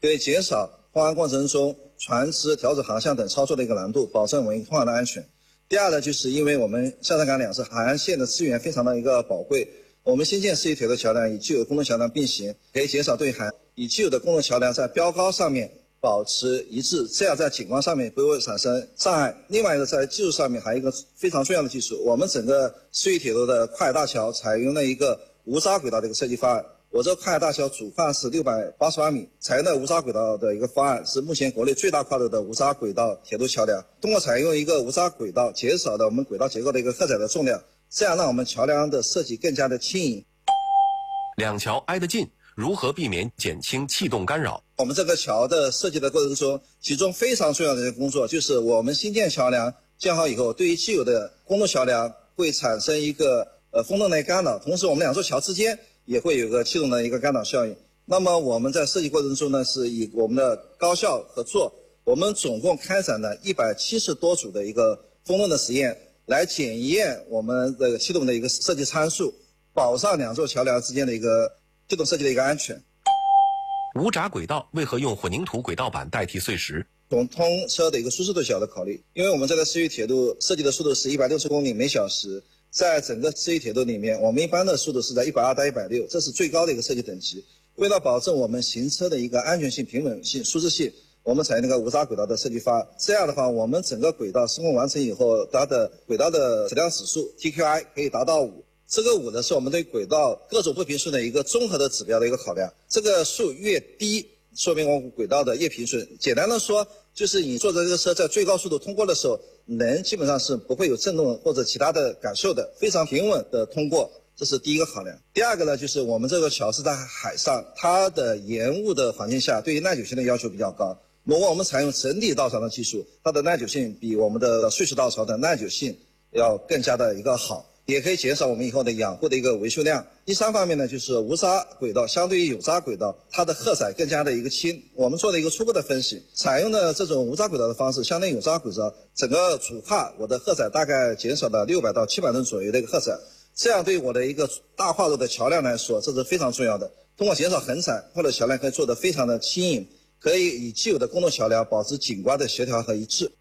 可以减少通航过程中船只调整航向等操作的一个难度，保证我们通航的安全。第二呢，就是因为我们湘潭港两侧海岸线的资源非常的一个宝贵，我们新建世纪铁路桥梁与既有的公路桥梁并行，可以减少对海与既有的公路桥梁在标高上面保持一致，这样在景观上面不会产生障碍。另外一个在技术上面还有一个非常重要的技术，我们整个世纪铁路的跨海大桥采用了一个无匝轨道的一个设计方案。我这跨海大桥主跨是688米，采用的无匝轨道的一个方案是目前国内最大跨度的无匝轨道铁路桥梁。通过采用一个无匝轨道，减少了我们轨道结构的一个荷载的重量，这样让我们桥梁的设计更加的轻盈。 两桥挨得近，如何避免减轻气动干扰？ 我们这个桥的设计的过程中，其中非常重要的一个工作就是我们新建桥梁建好以后，对于既有的公路桥梁会产生一个风动的干扰，同时我们两座桥之间也会有个气动的一个干扰效应。那么我们在设计过程中呢，是以我们的高校合作，我们总共开展了170多组的一个风洞的实验，来检验我们的气动的一个设计参数，保障两座桥梁之间的一个气动设计的一个安全。 无闸轨道为何用混凝土轨道板代替碎石？ 从通车的一个舒适度角度考虑，因为我们这个世纪铁路设计的速度是160公里每小时，在整个世纪铁路里面，我们一般的速度是在120到160，这是最高的一个设计等级。为了保证我们行车的一个安全性、平稳性、舒适性，我们采用那个无闸轨道的设计方案。这样的话，我们整个轨道施工完成以后，它的轨道的质量指数 TQI 可以达到5。这个5呢，是我们对轨道各种不平顺的一个综合的指标的一个考量。这个数越低，说明我们轨道的越平顺。简单的说，就是你坐着这个车在最高速度通过的时候，人基本上是不会有震动或者其他的感受的，非常平稳的通过，这是第一个考量。第二个呢，就是我们这个桥是在海上，它的延误的环境下，对于耐久性的要求比较高。如果我们采用整体道槽的技术，它的耐久性比我们的碎石道槽的耐久性要更加的一个好，也可以减少我们以后的养护的一个维修量。第三方面呢，就是无闸轨道相对于有闸轨道，它的荷载更加的一个轻。我们做了一个初步的分析，采用的这种无闸轨道的方式，相对于有闸轨道，整个主跨我的荷载大概减少了600到700吨左右的一个荷载，这样对我的一个大跨度的桥梁来说，这是非常重要的。通过减少横载，或者桥梁可以做得非常的轻盈，可以与既有的公路桥梁保持景观的协调和一致。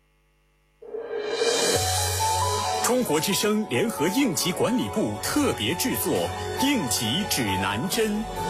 中国之声联合应急管理部特别制作《应急指南针》。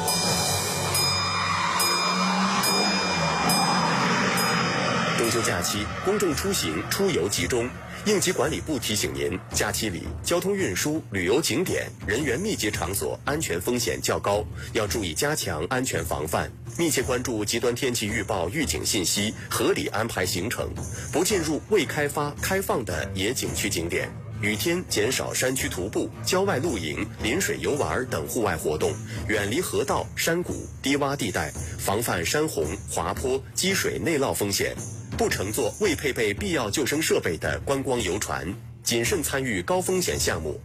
中秋假期，公众出行出游集中，应急管理部提醒您，假期里交通运输、旅游景点、人员密集场所安全风险较高，要注意加强安全防范，密切关注极端天气预报预警信息，合理安排行程，不进入未开发、开放的野景区景点。雨天减少山区徒步、郊外露营、临水游玩等户外活动，远离河道、山谷、低洼地带，防范山洪、滑坡、积水内涝风险。不乘坐未配备必要救生设备的观光游船，谨慎参与高风险项目。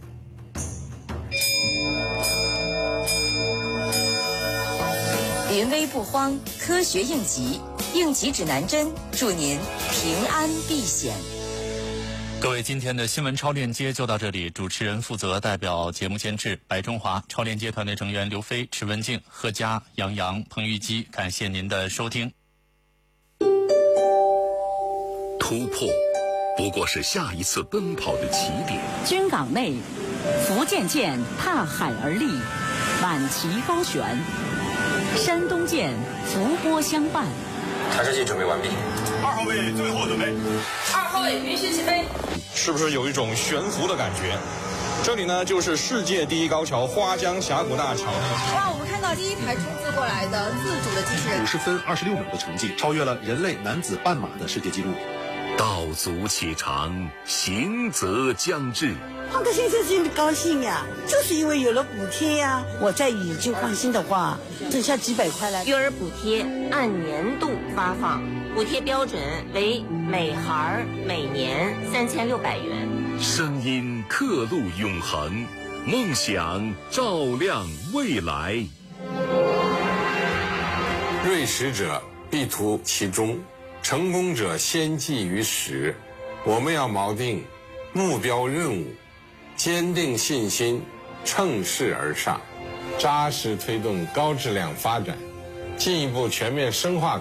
临危不慌，科学应急，应急指南针，祝您平安避险。 各位，今天的新闻超链接就到这里。主持人负责代表节目监制白中华，超链接团队成员刘飞、池文静、贺佳、杨洋、彭玉基，感谢您的收听。 突破不过是下一次奔跑的起点。 军港内，福建舰踏海而立，挽旗高悬；山东舰伏波相伴。 弹射器准备完毕。 2号位最后准备。 2号位允许起飞。 是不是有一种悬浮的感觉？这里呢，就是世界第一高桥花江峡谷大桥。 哇，我们看到第一台冲刺过来的自主的机器人， 50分26秒的成绩，超越了人类男子半马的世界纪录。 道阻且长，行则将至。 换个先生心里高兴呀，就是因为有了补贴呀。我再以旧换新的话，剩下几百块了。 育儿补贴按年度发放，补贴标准为每孩每年3600元。 声音刻录永恒，梦想照亮未来。 锐实者必图其中，成功者先记于始。我们要锚定目标任务，坚定信心，乘势而上，扎实推动高质量发展，进一步全面深化